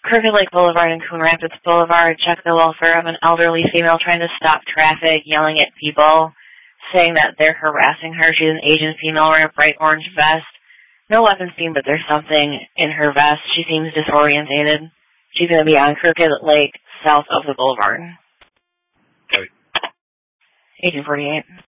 Crooked Lake Boulevard and Coon Rapids Boulevard. Check the welfare of an elderly female trying to stop traffic, yelling at people, saying that they're harassing her. She's an Asian female wearing a bright orange vest. No weapon seen, but there's something in her vest. She seems disorientated. She's going to be on Crooked Lake, south of the boulevard. 1848.